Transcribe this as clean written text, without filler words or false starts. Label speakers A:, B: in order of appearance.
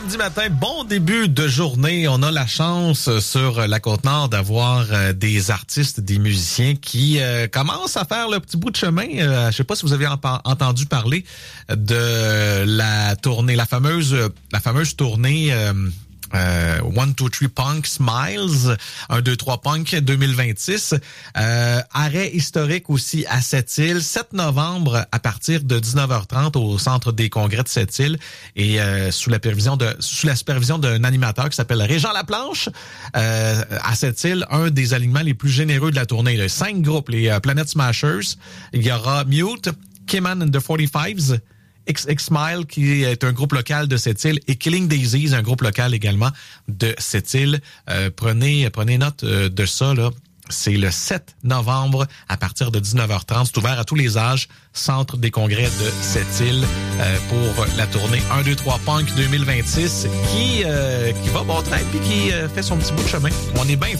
A: samedi matin, bon début de journée. On a la chance sur la Côte-Nord d'avoir des artistes, des musiciens qui commencent à faire le petit bout de chemin. Je sais pas si vous avez entendu parler de la tournée, la fameuse tournée 1, 2, 3 Punk Smiles, 1, 2, 3 Punk 2026. Arrêt historique aussi à Sept-Îles, 7 novembre à partir de 19h30 au Centre des congrès de Sept-Îles et sous la supervision d'un animateur qui s'appelle Régent Laplanche. À Sept-Îles, un des alignements les plus généreux de la tournée. Il y a 5 groupes, les Planet Smashers. Il y aura Mute, Keyman and the 45s, X-Smile, qui est un groupe local de Sept-Îles, et Killing Daisies, un groupe local également de Sept-Îles. Prenez note de ça, là. C'est le 7 novembre à partir de 19h30. C'est ouvert à tous les âges. Centre des congrès de Sept-Îles pour la tournée 1, 2, 3 Punk 2026 qui va bon train puis qui fait son petit bout de chemin. On est bien